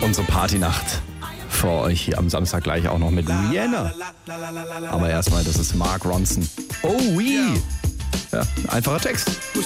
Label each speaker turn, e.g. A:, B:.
A: unsere Partynacht vor euch hier am Samstag gleich auch noch mit Rihanna. Aber erstmal, das ist Mark Ronson. Oh, oui. Ja, einfacher Text.